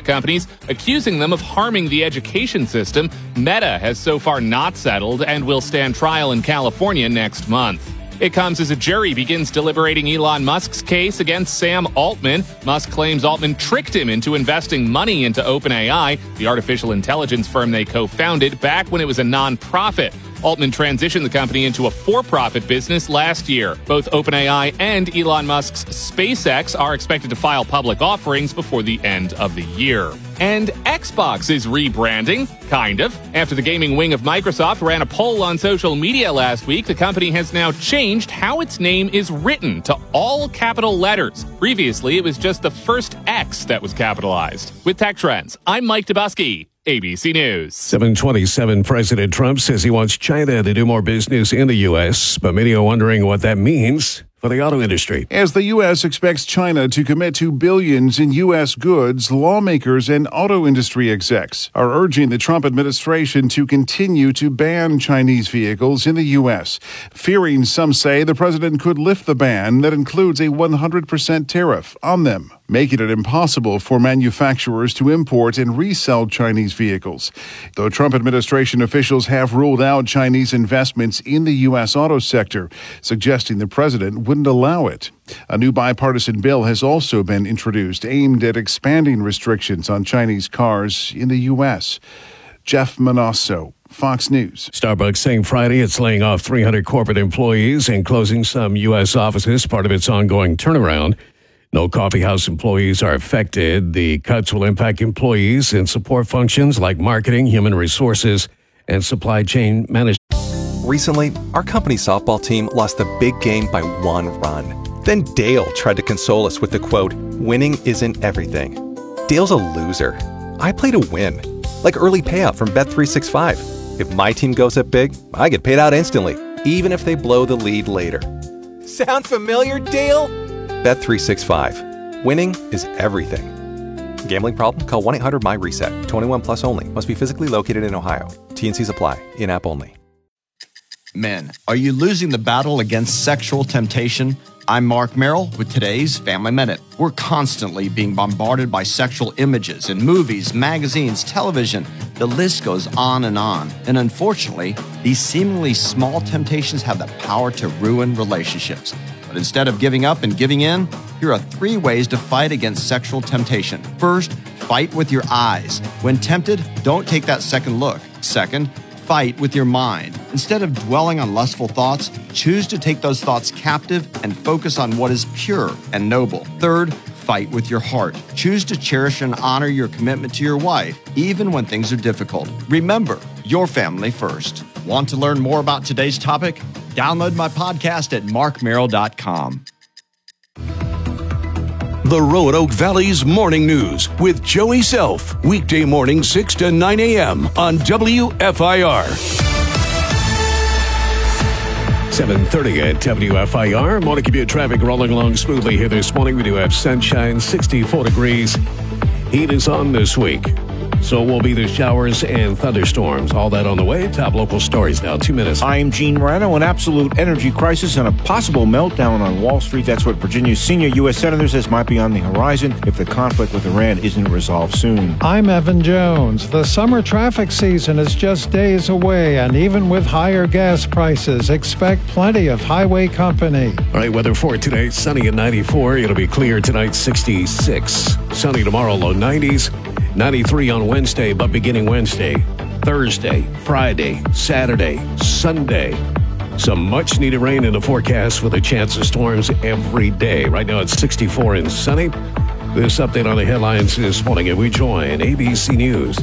companies, accusing them of harming the education system. Meta has so far not settled and will stand trial in California next month. It comes as a jury begins deliberating Elon Musk's case against Sam Altman. Musk claims Altman tricked him into investing money into OpenAI, the artificial intelligence firm they co-founded, back when it was a non-profit. Altman transitioned the company into a for-profit business last year. Both OpenAI and Elon Musk's SpaceX are expected to file public offerings before the end of the year. And Xbox is rebranding, kind of. After the gaming wing of Microsoft ran a poll on social media last week, the company has now changed how its name is written to all capital letters. Previously, it was just the first X that was capitalized. With Tech Trends, I'm Mike Dubusky, ABC News. 727 President Trump says he wants China to do more business in the U.S., but many are wondering what that means for the auto industry. As the U.S. expects China to commit to billions in U.S. goods, lawmakers and auto industry execs are urging the Trump administration to continue to ban Chinese vehicles in the U.S., fearing, some say, the president could lift the ban that includes a 100% tariff on them, making it impossible for manufacturers to import and resell Chinese vehicles. Though Trump administration officials have ruled out Chinese investments in the U.S. auto sector, suggesting the president wouldn't allow it. A new bipartisan bill has also been introduced aimed at expanding restrictions on Chinese cars in the U.S. Jeff Manasso, Fox News. Starbucks saying Friday it's laying off 300 corporate employees and closing some U.S. offices, part of its ongoing turnaround. No coffeehouse employees are affected. The cuts will impact employees in support functions like marketing, human resources, and supply chain management. Recently, our company softball team lost the big game by 1 run. Then Dale tried to console us with the quote, "Winning isn't everything." Dale's a loser. I play to win, like early payout from Bet365. If my team goes up big, I get paid out instantly, even if they blow the lead later. Sound familiar, Dale? Bet365. Winning is everything. Gambling problem? Call 1-800-MY-RESET. 21 plus only. Must be physically located in Ohio. T&Cs apply. In-app only. Men, are you losing the battle against sexual temptation? I'm Mark Merrill with today's Family Minute. We're constantly being bombarded by sexual images in movies, magazines, television. The list goes on. And unfortunately, these seemingly small temptations have the power to ruin relationships. But instead of giving up and giving in, here are 3 ways to fight against sexual temptation. First, fight with your eyes. When tempted, don't take that second look. Second, fight with your mind. Instead of dwelling on lustful thoughts, choose to take those thoughts captive and focus on what is pure and noble. Third, fight with your heart. Choose to cherish and honor your commitment to your wife, even when things are difficult. Remember, your family first. Want to learn more about today's topic? Download my podcast at markmerrill.com. The Roanoke Valley's Morning News with Joey Self. Weekday morning 6 to 9 a.m. on WFIR. 7:30 at WFIR. Morning commute traffic rolling along smoothly here this morning. We do have sunshine, 64 degrees. Heat is on this week. So will be the showers and thunderstorms. All that on the way. Top local stories now. 2 minutes. I'm Gene Moreno. An absolute energy crisis and a possible meltdown on Wall Street. That's what Virginia's senior U.S. senator says might be on the horizon if the conflict with Iran isn't resolved soon. I'm Evan Jones. The summer traffic season is just days away, and even with higher gas prices, expect plenty of highway company. All right, weather for today. Sunny at 94. It'll be clear tonight, 66. Sunny tomorrow, low 90s. 93 on Wednesday, but beginning Wednesday, Thursday, Friday, Saturday, Sunday. Some much-needed rain in the forecast with a chance of storms every day. Right now it's 64 and sunny. This update on the headlines this morning, and we join ABC News.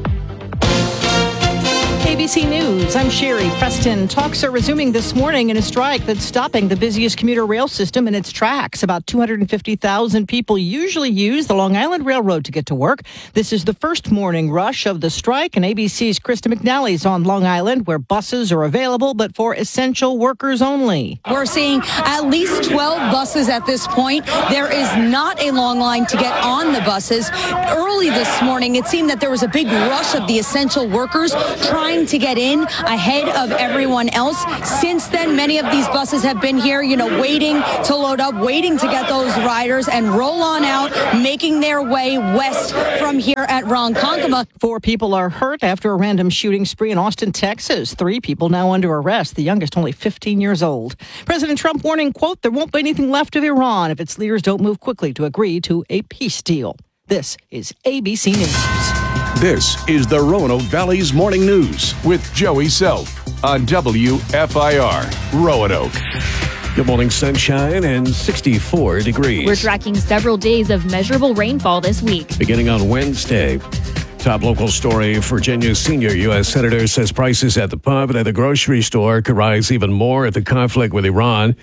ABC News, I'm Sherry Preston. Talks are resuming this morning in a strike that's stopping the busiest commuter rail system in its tracks. About 250,000 people usually use the Long Island Railroad to get to work. This is the first morning rush of the strike, and ABC's Krista McNally is on Long Island, where buses are available, but for essential workers only. We're seeing at least 12 buses at this point. There is not a long line to get on the buses. Early this morning, it seemed that there was a big rush of the essential workers trying waiting to get in ahead of everyone else. Since then, many of these buses have been here, waiting to load up, waiting to get those riders and roll on out, making their way west from here at Ronkonkoma. 4 people are hurt after a random shooting spree in Austin, Texas. 3 people now under arrest, the youngest only 15 years old. President Trump warning, quote, there won't be anything left of Iran if its leaders don't move quickly to agree to a peace deal. This is ABC News. This is the Roanoke Valley's Morning News with Joey Self on WFIR Roanoke. Good morning, sunshine and 64 degrees. We're tracking several days of measurable rainfall this week. Beginning on Wednesday. Top local story, Virginia's senior U.S. senator says prices at the pub and at the grocery store could rise even more if the conflict with Iran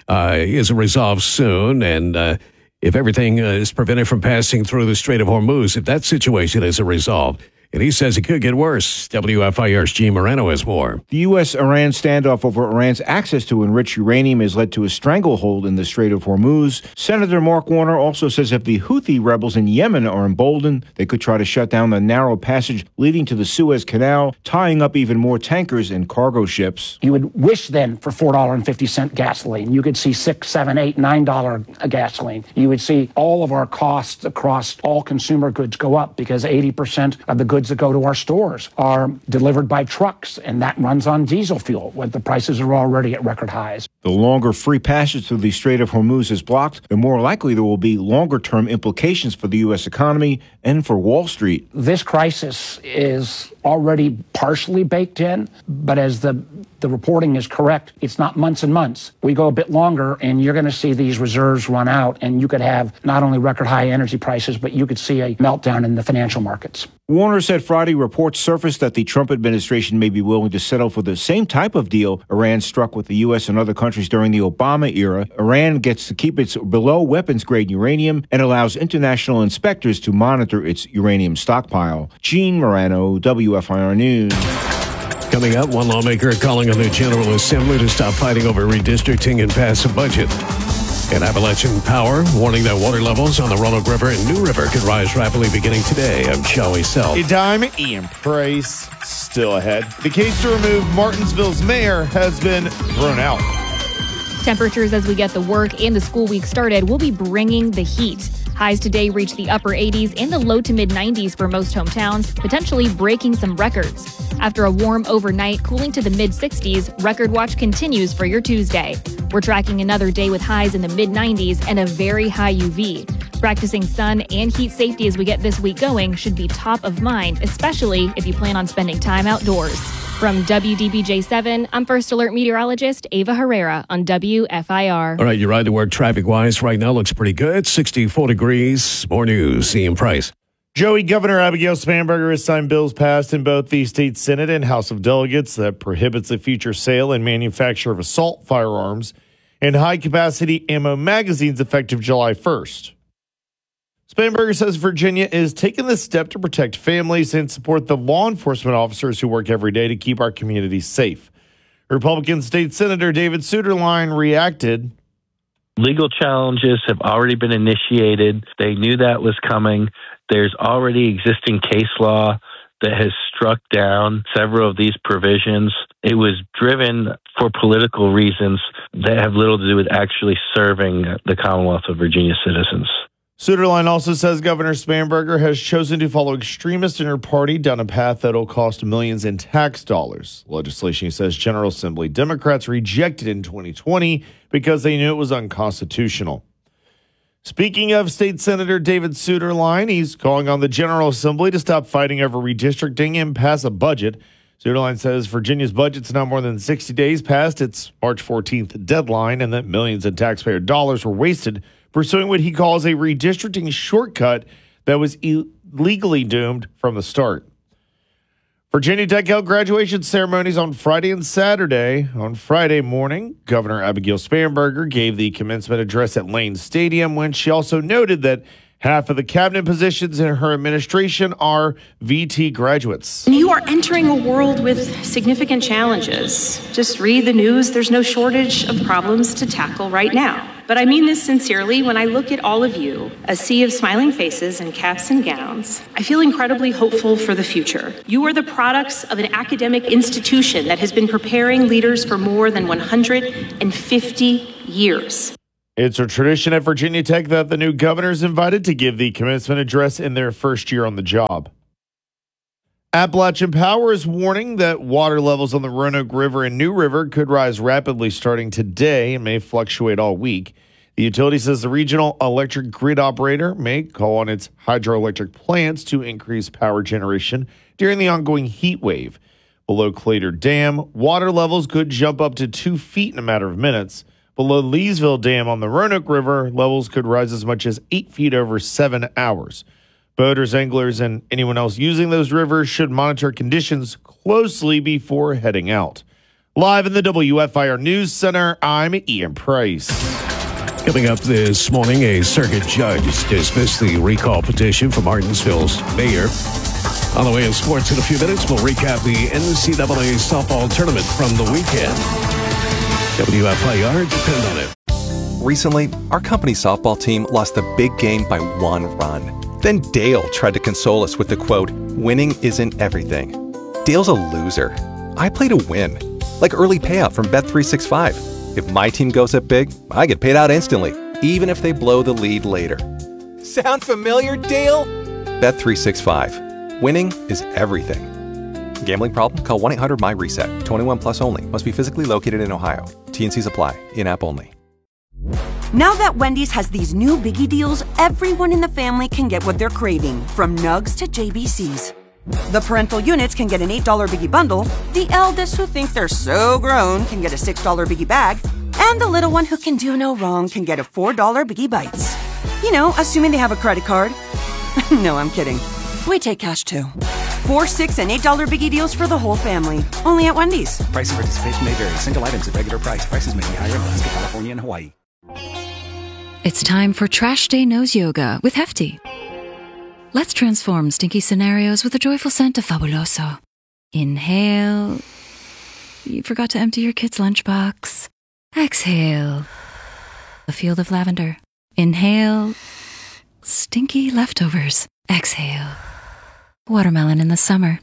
is resolved soon. And if everything is prevented from passing through the Strait of Hormuz, if that situation isn't resolved. And he says it could get worse. WFIR's Gene Moreno has more. The U.S.-Iran standoff over Iran's access to enriched uranium has led to a stranglehold in the Strait of Hormuz. Senator Mark Warner also says if the Houthi rebels in Yemen are emboldened, they could try to shut down the narrow passage leading to the Suez Canal, tying up even more tankers and cargo ships. You would wish then for $4.50 gasoline. You could see $6, $7, $8, $9 gasoline. You would see all of our costs across all consumer goods go up because 80% of the goods that go to our stores are delivered by trucks, and that runs on diesel fuel when the prices are already at record highs. The longer free passage through the Strait of Hormuz is blocked, the more likely there will be longer-term implications for the U.S. economy and for Wall Street. This crisis is already partially baked in, but as the reporting is correct, it's not months and months. We go a bit longer, and you're going to see these reserves run out, and you could have not only record high energy prices, but you could see a meltdown in the financial markets. Warner said Friday reports surfaced that the Trump administration may be willing to settle for the same type of deal Iran struck with the U.S. and other countries during the Obama era. Iran gets to keep its below weapons-grade uranium and allows international inspectors to monitor its uranium stockpile. Gene Moreno, WFIR News. Coming up, one lawmaker calling on the General Assembly to stop fighting over redistricting and pass a budget. And Appalachian Power warning that water levels on the Roanoke River and New River could rise rapidly beginning today. I'm Joey Self. A dime and Price still ahead. The case to remove Martinsville's mayor has been thrown out. Temperatures as we get the work and the school week started will be bringing the heat. Highs today reach the upper 80s and the low to mid 90s for most hometowns, potentially breaking some records. After a warm overnight, cooling to the mid 60s, Record Watch continues for your Tuesday. We're tracking another day with highs in the mid 90s and a very high UV. Practicing sun and heat safety as we get this week going should be top of mind, especially if you plan on spending time outdoors. From WDBJ7, I'm First Alert meteorologist Ava Herrera on WFIR. All right, you ride to work traffic-wise right now. Looks pretty good. 64 degrees. More news. Ian Price. Joey, Governor Abigail Spanberger has signed bills passed in both the state Senate and House of Delegates that prohibits the future sale and manufacture of assault firearms and high-capacity ammo magazines effective July 1st. Spanberger says Virginia is taking this step to protect families and support the law enforcement officers who work every day to keep our communities safe. Republican State Senator David Suetterlein reacted. Legal challenges have already been initiated. They knew that was coming. There's already existing case law that has struck down several of these provisions. It was driven for political reasons that have little to do with actually serving the Commonwealth of Virginia citizens. Suetterlein also says Governor Spanberger has chosen to follow extremists in her party down a path that will cost millions in tax dollars. Legislation, he says, General Assembly Democrats rejected in 2020 because they knew it was unconstitutional. Speaking of State Senator David Suetterlein, he's calling on the General Assembly to stop fighting over redistricting and pass a budget. Suetterlein says Virginia's budget's now more than 60 days past its March 14th deadline and that millions in taxpayer dollars were wasted pursuing what he calls a redistricting shortcut that was illegally doomed from the start. Virginia Tech held graduation ceremonies on Friday and Saturday. On Friday morning, Governor Abigail Spanberger gave the commencement address at Lane Stadium when she also noted that half of the cabinet positions in her administration are VT graduates. You are entering a world with significant challenges. Just read the news. There's no shortage of problems to tackle right now. But I mean this sincerely. When I look at all of you, a sea of smiling faces and caps and gowns, I feel incredibly hopeful for the future. You are the products of an academic institution that has been preparing leaders for more than 150 years. It's a tradition at Virginia Tech that the new governor is invited to give the commencement address in their first year on the job. Appalachian Power is warning that water levels on the Roanoke River and New River could rise rapidly starting today and may fluctuate all week. The utility says the regional electric grid operator may call on its hydroelectric plants to increase power generation during the ongoing heat wave. Below Clater Dam, water levels could jump up to 2 feet in a matter of minutes. Below Leesville Dam on the Roanoke River, levels could rise as much as 8 feet over 7 hours. Boaters, anglers, and anyone else using those rivers should monitor conditions closely before heading out. Live in the WFIR News Center, I'm Ian Price. Coming up this morning, a circuit judge dismissed the recall petition for Martinsville's mayor. On the way in sports in a few minutes, we'll recap the NCAA softball tournament from the weekend. WFIR, depend on it. Recently, our company softball team lost the big game by 1 run. Then Dale tried to console us with the quote, "Winning isn't everything." Dale's a loser. I play to win. Like early payout from Bet365. If my team goes up big, I get paid out instantly, even if they blow the lead later. Sound familiar, Dale? Bet365. Winning is everything. Gambling problem? Call 1-800-MY-RESET. 21 plus only. Must be physically located in Ohio. T&Cs apply. In-app only. Now that Wendy's has these new biggie deals, everyone in the family can get what they're craving, from nugs to JBCs. The parental units can get an $8 biggie bundle, the eldest who think they're so grown can get a $6 biggie bag, and the little one who can do no wrong can get a $4 biggie bites. You know, assuming they have a credit card. No, I'm kidding. We take cash too. 4, 6, and $8 biggie deals for the whole family. Only at Wendy's. Price and participation may vary. Single items at regular price. Prices may be higher in Alaska, California, and Hawaii. It's time for Trash Day Nose Yoga with Hefty. Let's transform stinky scenarios with a joyful scent of Fabuloso. Inhale. You forgot to empty your kid's lunchbox. Exhale. A field of lavender. Inhale. Stinky leftovers. Exhale. Watermelon in the summer.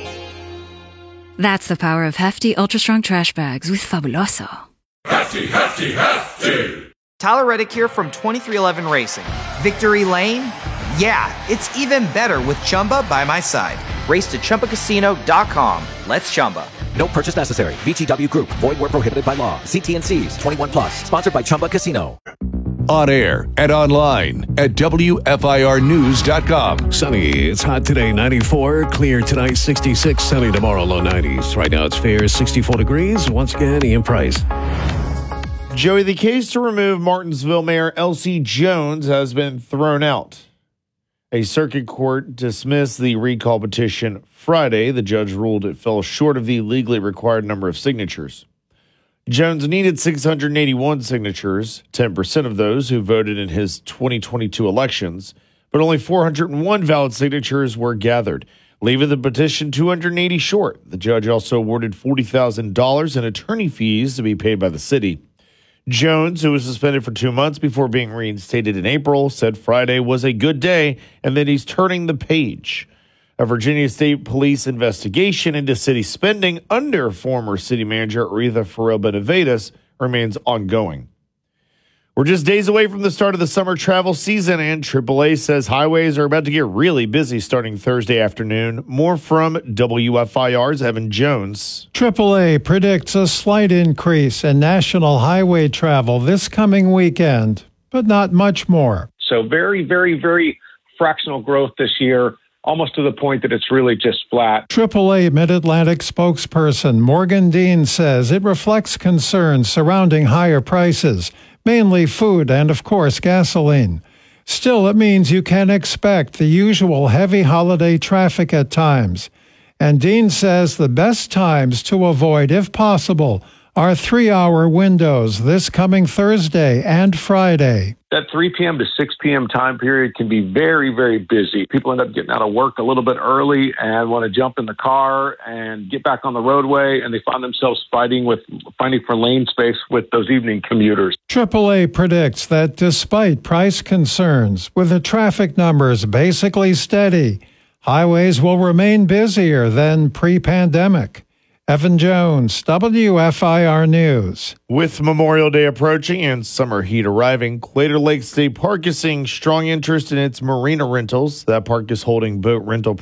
That's the power of Hefty Ultra Strong Trash Bags with Fabuloso. Hefty, hefty, hefty! Tyler Reddick here from 2311 Racing. Victory Lane? Yeah, it's even better with Chumba by my side. Race to ChumbaCasino.com. Let's Chumba. No purchase necessary. VGW Group. Void where prohibited by law. See T&Cs. 21 plus. Sponsored by Chumba Casino. On air and online at WFIRnews.com. Sunny, it's hot today, 94. Clear tonight, 66. Sunny tomorrow, low 90s. Right now it's fair, 64 degrees. Once again, Ian Price. Joey, the case to remove Martinsville Mayor Elsie Jones has been thrown out. A circuit court dismissed the recall petition Friday. The judge ruled it fell short of the legally required number of signatures. Jones needed 681 signatures, 10% of those who voted in his 2022 elections, but only 401 valid signatures were gathered, leaving the petition 280 short. The judge also awarded $40,000 in attorney fees to be paid by the city. Jones, who was suspended for 2 months before being reinstated in April, said Friday was a good day and that he's turning the page. A Virginia State Police investigation into city spending under former city manager Aretha Farrell Benavides remains ongoing. We're just days away from the start of the summer travel season, and AAA says highways are about to get really busy starting Thursday afternoon. More from WFIR's Evan Jones. AAA predicts a slight increase in national highway travel this coming weekend, but not much more. So very, very, very fractional growth this year, almost to the point that it's really just flat. AAA Mid-Atlantic spokesperson Morgan Dean says it reflects concerns surrounding higher prices, mainly food and, of course, gasoline. Still, it means you can expect the usual heavy holiday traffic at times. And Dean says the best times to avoid, if possible, are 3-hour windows this coming Thursday and Friday. That 3 p.m. to 6 p.m. time period can be very, very busy. People end up getting out of work a little bit early and want to jump in the car and get back on the roadway, and they find themselves fighting for lane space with those evening commuters. AAA predicts that despite price concerns, with the traffic numbers basically steady, highways will remain busier than pre-pandemic. Evan Jones, WFIR News. With Memorial Day approaching and summer heat arriving, Claytor Lake State Park is seeing strong interest in its marina rentals. That park is holding boat rental